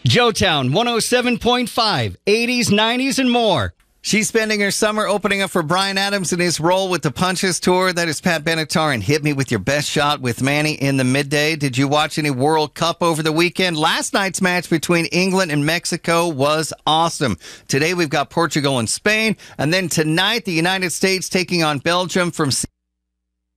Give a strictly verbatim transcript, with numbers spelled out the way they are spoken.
Joetown one oh seven point five, eighties, nineties, and more. She's spending her summer opening up for Bryan Adams in his role with the Punches Tour. That is Pat Benatar, and hit me with your best shot with Manny in the midday. Did you watch any World Cup over the weekend? Last night's match between England and Mexico was awesome. Today we've got Portugal and Spain, and then tonight the United States taking on Belgium from